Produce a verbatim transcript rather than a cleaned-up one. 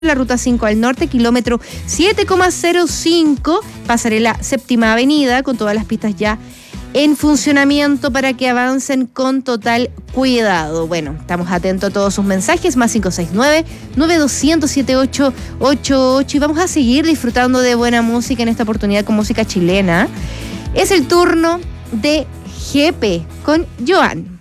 la ruta cinco al norte, kilómetro siete coma cero cinco, pasarela séptima avenida, con todas las pistas ya en funcionamiento para que avancen con total cuidado. Bueno, estamos atentos a todos sus mensajes, más cinco seis nueve, nueve dos cero cero, siete ocho ocho ocho, y vamos a seguir disfrutando de buena música en esta oportunidad con música chilena. Es el turno de G P con Joan.